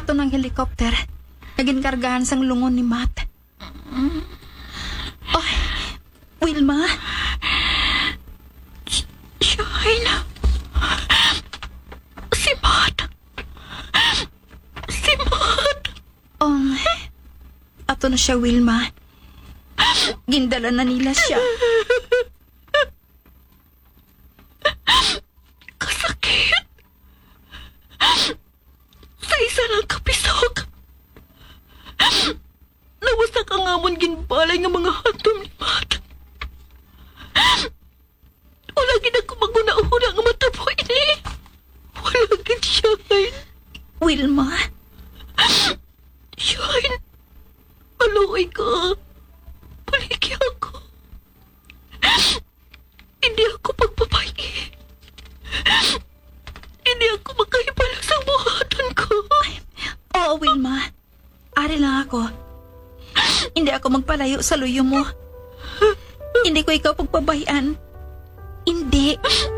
ato ng helikopter. Naginkargahan sang lungon ni Matt. Ay, Wilma? Shine. Si Matt. Si Matt. Ato na siya, Wilma. Gindala na nila siya. Kasakit. Sa isa ng kapisok. Nawasak ang amon ginbalay ng mga hatom ni Matt. Wala gid ako maguna-una nga matabo ini. Wala gid Shine. Wilma? Shine. Maluoy ka. Paligi ako. Hindi ako pagpapayi. Hindi ako makahibala sa buhatan ko. Oo, Wilma. Ari lang ako. Hindi ako magpalayo sa luyo mo. Hindi ko ikaw pagpabayan. Hindi.